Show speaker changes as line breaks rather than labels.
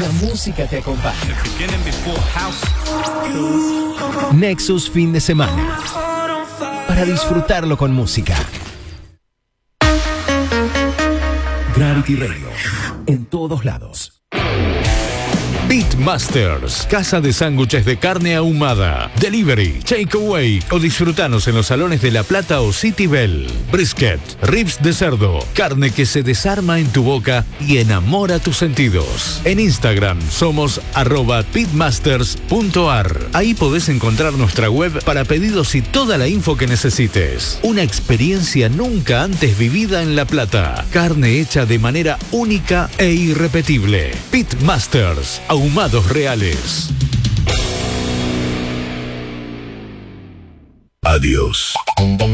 La música te acompaña. Nexus fin de semana. Para disfrutarlo con música. Gravity Radio. En todos lados.
Pitmasters, casa de sándwiches de carne ahumada, delivery, takeaway o disfrutanos en los salones de La Plata o City Bell. Brisket, ribs de cerdo, carne que se desarma en tu boca y enamora tus sentidos. En Instagram somos @pitmasters.ar. Ahí podés encontrar nuestra web para pedidos y toda la info que necesites. Una experiencia nunca antes vivida en La Plata. Carne hecha de manera única e irrepetible. Pitmasters, ahumados reales.
Adiós.